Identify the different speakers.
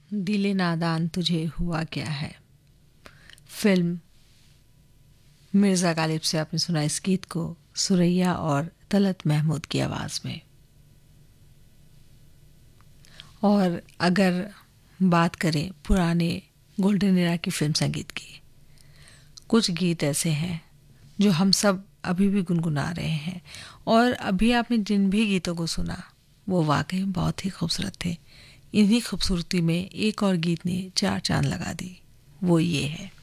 Speaker 1: दिले नादान तुझे हुआ क्या है। फिल्म मिर्ज़ा गालिब से आपने सुना इस गीत को सुरैया और तलत महमूद की आवाज़ में। और अगर बात करें पुराने गोल्डन एरा की फिल्म संगीत की, कुछ गीत ऐसे हैं जो हम सब अभी भी गुनगुना रहे हैं। और अभी आपने जिन भी गीतों को सुना वो वाकई बहुत ही खूबसूरत थे। इन्हीं खूबसूरती में एक और गीत ने चार चांद लगा दी, वो ये है।